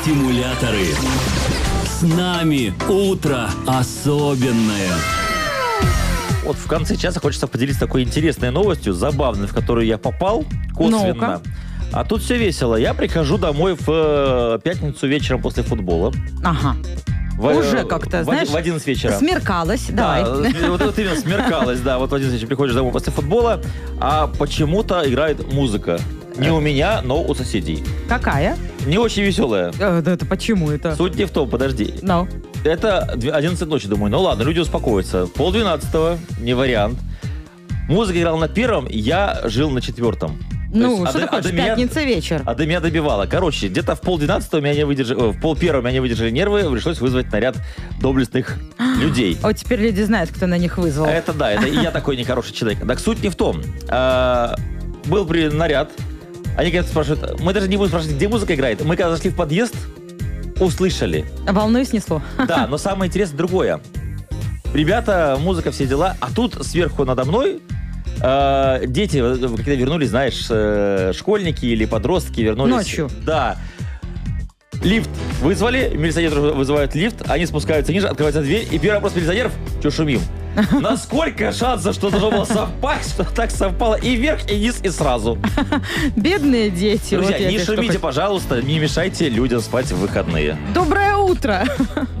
Стимуляторы. С нами утро особенное. Вот в конце часа хочется поделиться такой интересной новостью, забавной, в которую я попал косвенно. Ну-ка. А тут все весело. Я прихожу домой в пятницу вечером после футбола. Ага. Уже как-то, знаешь, в 11 вечера. Смеркалось, давай. Вот именно смеркалось, да. Вот в 11 вечера приходишь домой после футбола, а почему-то играет музыка. Не у меня, но у соседей. Какая? Не очень веселая. Это почему это? Суть не в том, подожди. Ну. Это 11 ночи, думаю. Ну ладно, люди успокоятся. 11:30, не вариант. Музыка играла на первом, я жил на четвертом. Ну, что ты хочешь, пятница вечер. А до меня добивало. Короче, где-то в 11:30 у меня не выдержали, в 11:30 у меня не выдержали нервы, пришлось вызвать наряд доблестных людей. Вот теперь люди знают, кто на них вызвал. Это да, это и я такой нехороший человек. Так суть не в том. Был наряд. Они говорят, спрашивают, мы даже не будем спрашивать, где музыка играет. Мы когда зашли в подъезд, услышали. Волной снесло. Да, но самое интересное другое. Ребята, музыка, все дела, а тут сверху надо мной дети, когда вернулись, знаешь, школьники или подростки вернулись. Ночью. Да. Лифт вызвали, милиционеры вызывают лифт, они спускаются ниже, открывается дверь, и первый вопрос милиционеров, что шумим? Насколько шансов, что должно было совпасть, что так совпало и вверх, и вниз, и сразу? Бедные дети. Друзья, вот не шумите, пожалуйста, не мешайте людям спать в выходные. Доброе утро.